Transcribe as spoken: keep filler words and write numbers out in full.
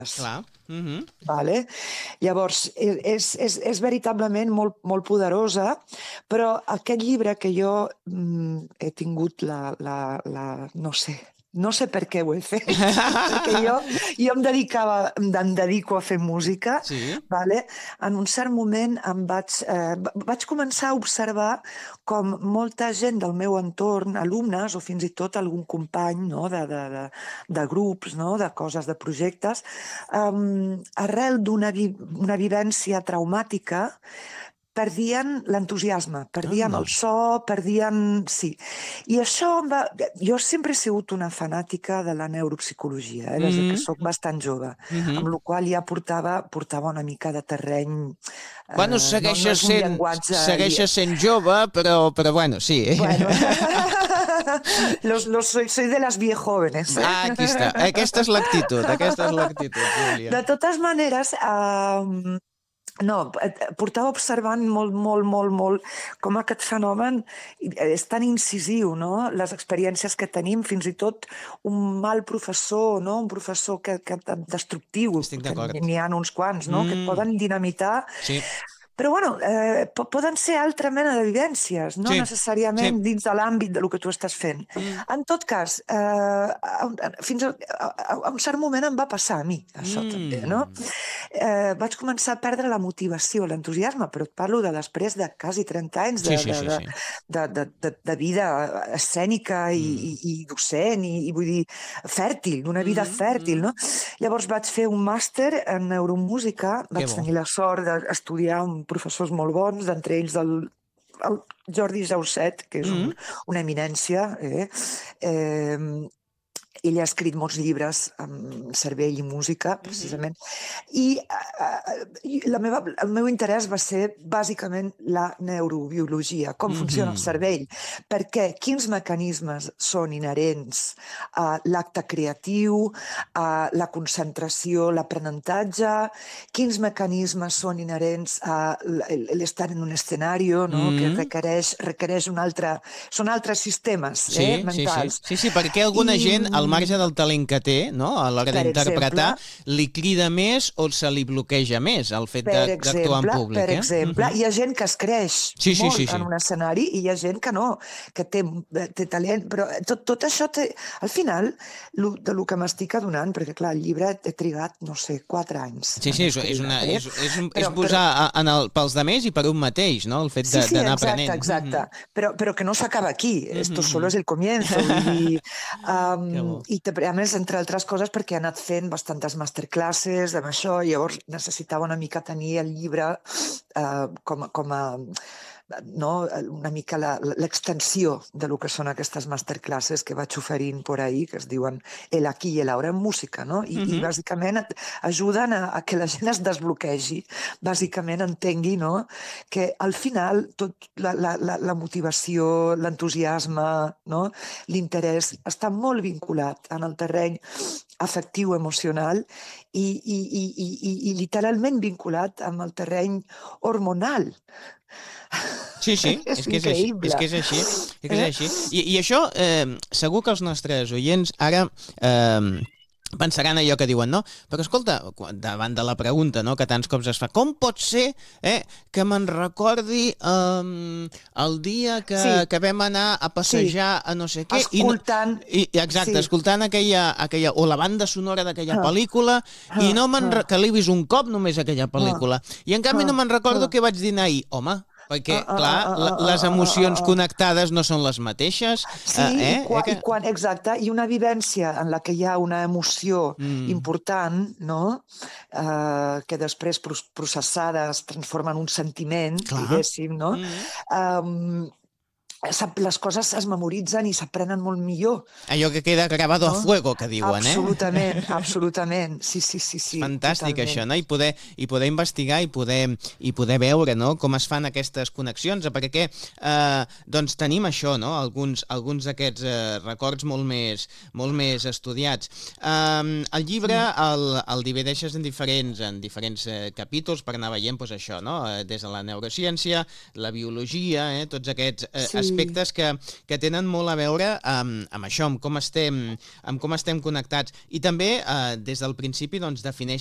Clar. Mm-hmm. Vale? Llavors, és, és, és veritablement molt, molt poderosa, però aquest llibre que jo mm, he tingut la, la, la... no sé, no sé per què ho he fet, perquè jo, jo em dedicava, em dedico a fer música, sí. vale? En un cert moment em vaig, eh, vaig començar a observar com molta gent del meu entorn, alumnes o fins i tot algun company, no? de, de, de, de grups, no? de coses, de projectes, um, arrel d'una vi una vivència traumàtica, perdien l'entusiasme, perdien el so, perdien... Sí. I això em va... Jo sempre he sigut una fanàtica de la neuropsicologia, eh, des de que soc bastant jove, mm-hmm. amb la qual ja portava, portava una mica de terreny... Eh, bueno, segueixes, no, no sent, llenguatge... segueixes sent jove, però, però bueno, sí. Bueno, los, los, soy, soy de las viejóvenes. Eh? Ah, aquí està. Aquesta és l'actitud, aquesta és l'actitud, Júlia. De totes maneres... Uh, No, portava observant molt, molt, molt, molt com aquest fenomen és tan incisiu, no? Les experiències que tenim, fins i tot un mal professor, no? Un professor que, que destructiu, que n'hi ha uns quants, no? Mm. Que et poden dinamitar. Sí. Però, bueno, eh, poden ser altra mena de vivències, no sí, necessàriament sí. dins de l'àmbit del que tu estàs fent. Mm. En tot cas, eh, fins a, a, a un cert moment em va passar a mi, això mm. també, no? Eh, vaig començar a perdre la motivació, l'entusiasme, però et parlo de després de quasi trenta anys de, sí, sí, sí, de, sí. de, de, de, de vida escènica i, mm. i, i docent, i, i vull dir, fèrtil, d'una vida mm. fèrtil, no? Llavors vaig fer un màster en neuromúsica, vaig bon. tenir la sort d'estudiar un professors molt bons, d'entre ells el, el Jordi Jauset, que és un, mm-hmm. una eminència. Eh? Eh, ell ha escrit molts llibres amb cervell i música, precisament. Mm-hmm. I uh, la meva, el meu interès va ser, bàsicament, la neurobiologia, com mm-hmm. funciona el cervell, perquè quins mecanismes són inherents a l'acte creatiu, a la concentració, l'aprenentatge, quins mecanismes són inherents a l'estar en un escenari, no? Mm-hmm. que requereix, requereix un altre... Són altres sistemes sí, eh, mentals. Sí, sí, sí, perquè alguna I... gent... al marge del talent que té, no? A l'hora d'interpretar, li crida més o se li bloqueja més el fet d'actuar en públic. Per exemple, eh? hi ha gent que es creix sí, sí, molt sí, sí. en un escenari i hi ha gent que no, que té, té talent, però tot, tot això té... Al final, lo, de lo que m'estic adonant, perquè clar, el llibre he trigat, no sé, quatre anys. Sí, sí, és, és, una, és, és, un, però, és posar però... en el, pels demés i per un mateix, no? El fet d'anar sí, sí, exacte, aprenent. exacte. Mm-hmm. Però, però que no s'acaba aquí. Mm-hmm. Esto solo es el comienzo. I, um, i a més, entre altres coses, perquè he anat fent bastantes masterclasses amb això, llavors necessitava una mica tenir el llibre eh, com, com a... no, una mica l'extensió de lo que són aquestes masterclasses que vaig oferint por ahí, que es diuen el aquí i el ahora en música, no? I, mm-hmm. i bàsicament ajuden a, a que la gent es desbloquegi, bàsicament entengui, no?, que al final tot la, la, la, la motivació, l'entusiasme, no?, l'interès està molt vinculat en el terreny afectiu, emocional i, i, i, i, i, i literalment vinculat amb el terreny hormonal. Sí, sí, és, és que és així, és que és així, és que és així. I, i això, eh, segur que els nostres oients ara eh, pensaran allò que diuen, no? Però escolta, davant de la pregunta, no?, que tants cops es fa, com pot ser eh, que me'n recordi eh, el dia que, sí. que vam anar a passejar sí. a no sé què? Escoltant. I, i, exacte, sí. escoltant aquella, aquella, o la banda sonora d'aquella ah. pel·lícula, ah. i no me'n ah. que l'he vist un cop només aquella pel·lícula. Ah. I en canvi ah. no me'n recordo ah. que vaig dinar ahir. Home, perquè, uh, clar, uh, uh, uh, les emocions uh, uh, uh, connectades no són les mateixes. Sí, uh, eh? i, quan, eh que... i quan, exacte, i una vivència en la que hi ha una emoció mm. important, no?, uh, que després processada es transforma en un sentiment, clar. diguéssim, no?, mm. um, les coses es memoritzen i s'aprenen molt millor. Allò que queda grabado no? a fuego, que diuen, absolutament, eh? Absolutament, absolutament. Sí, sí, sí, sí. Fantàstic, totalment. això, no? I poder, i poder investigar i poder, i poder veure, no?, com es fan aquestes connexions, perquè eh, doncs tenim això, no?, alguns, alguns d'aquests eh, records molt més, molt més estudiats. Eh, el llibre el, el divideixes en diferents, en diferents eh, capítols per anar veient, doncs això, no?, des de la neurociència, la biologia, eh, tots aquests eh, sí. aspectes que, que tenen molt a veure amb, amb això, amb com estem, amb com estem connectats. I també, eh, des del principi, doncs, defineix